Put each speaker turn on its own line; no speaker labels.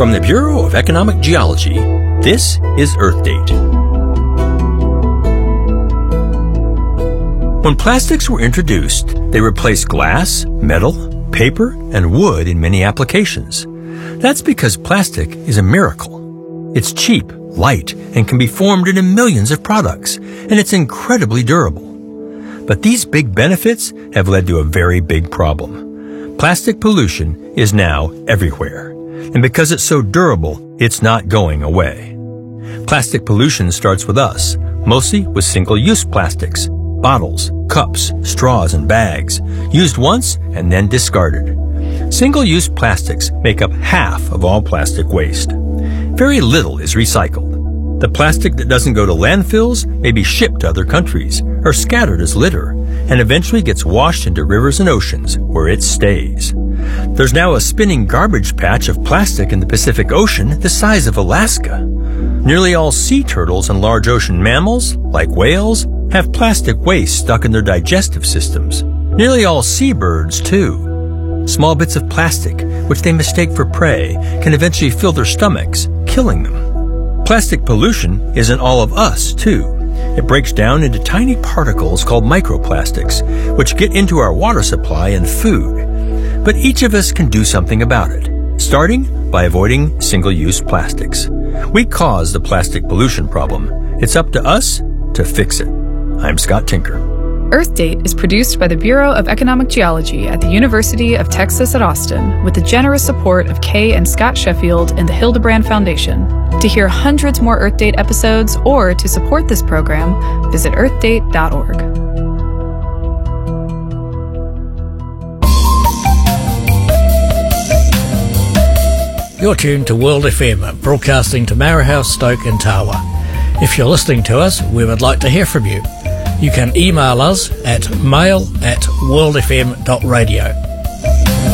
From the Bureau of Economic Geology, this is Earth Date. When plastics were introduced, they replaced glass, metal, paper, and wood in many applications. That's because plastic is a miracle. It's cheap, light, and can be formed into millions of products, and it's incredibly durable. But these big benefits have led to a very big problem. Plastic pollution is now everywhere, and because it's so durable, it's not going away. Plastic pollution starts with us, mostly with single-use plastics, bottles, cups, straws, and bags, used once and then discarded. Single-use plastics make up half of all plastic waste. Very little is recycled. The plastic that doesn't go to landfills may be shipped to other countries or scattered as litter and eventually gets washed into rivers and oceans where it stays. There's now a spinning garbage patch of plastic in the Pacific Ocean the size of Alaska. Nearly all sea turtles and large ocean mammals, like whales, have plastic waste stuck in their digestive systems. Nearly all seabirds, too. Small bits of plastic, which they mistake for prey, can eventually fill their stomachs, killing them. Plastic pollution isn't all of us, too. It breaks down into tiny particles called microplastics, which get into our water supply and food. But each of us can do something about it, starting by avoiding single-use plastics. We cause the plastic pollution problem. It's up to us to fix it. I'm Scott Tinker.
Earth Date is produced by the Bureau of Economic Geology at the University of Texas at Austin with the generous support of Kay and Scott Sheffield and the Hildebrand Foundation. To hear hundreds more Earth Date episodes or to support this program, visit earthdate.org.
You're tuned to World FM, broadcasting to Marahouse, Stoke and Tawa. If you're listening to us, we would like to hear from you. You can email us at mail@worldfm.radio.